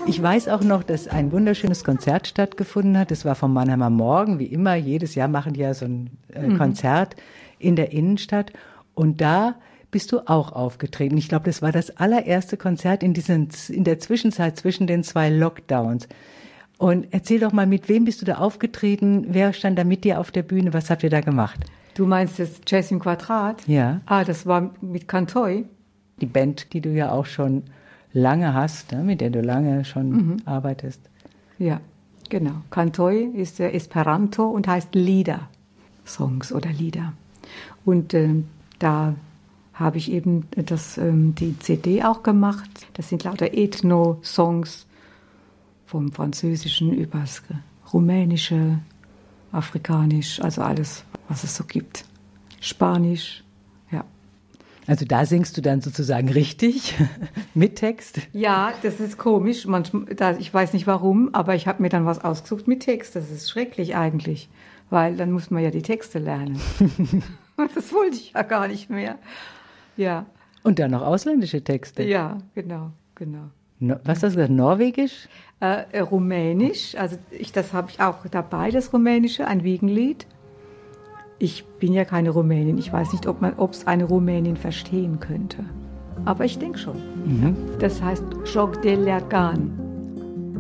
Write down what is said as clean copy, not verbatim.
Ich weiß auch noch, dass ein wunderschönes Konzert stattgefunden hat. Das war vom Mannheimer Morgen, wie immer. Jedes Jahr machen die ja so ein Konzert in der Innenstadt. Und da bist du auch aufgetreten. Ich glaube, das war das allererste Konzert in der Zwischenzeit zwischen den 2 Lockdowns. Und erzähl doch mal, mit wem bist du da aufgetreten? Wer stand da mit dir auf der Bühne? Was habt ihr da gemacht? Du meinst das Jazz im Quadrat? Ja. Das war mit Cantoi. Die Band, die du ja auch schon lange hast, ne? Mit der du lange schon arbeitest. Ja, genau. Cantoi ist Esperanto und heißt Lieder. Songs oder Lieder. Und da habe ich eben die CD auch gemacht. Das sind lauter Ethno-Songs vom Französischen übers Rumänische, Afrikanisch, also alles, was es so gibt. Spanisch, ja. Also da singst du dann sozusagen richtig mit Text? Ja, das ist komisch. Ich weiß nicht warum, aber ich habe mir dann was ausgesucht mit Text. Das ist schrecklich eigentlich, weil dann muss man ja die Texte lernen. Das wollte ich ja gar nicht mehr. Ja. Und dann noch ausländische Texte? Ja, genau. Was hast du gesagt, Norwegisch? Rumänisch, also das habe ich auch dabei, das Rumänische, ein Wiegenlied. Ich bin ja keine Rumänin, ich weiß nicht, ob es eine Rumänin verstehen könnte. Aber ich denke schon. Das heißt Joc de Leagan.